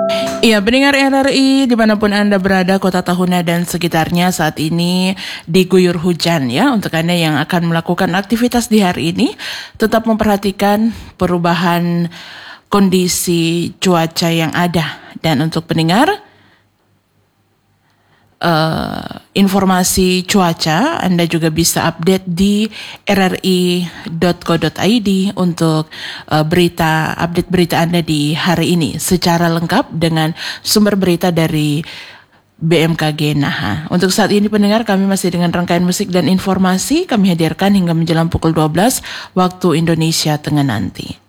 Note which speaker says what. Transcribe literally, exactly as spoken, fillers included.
Speaker 1: Iya, pendengar R R I dimanapun Anda berada, Kota Tahuna dan sekitarnya saat ini diguyur hujan ya. Untuk Anda yang akan melakukan aktivitas di hari ini, tetap memperhatikan perubahan kondisi cuaca yang ada. Dan untuk pendengar, Uh, informasi cuaca Anda juga bisa update di r r i dot co dot i d untuk uh, berita update berita Anda di hari ini secara lengkap dengan sumber berita dari B M K G Naha. Untuk saat ini pendengar, kami masih dengan rangkaian musik dan informasi kami hadirkan hingga menjelang pukul dua belas waktu Indonesia Tengah nanti.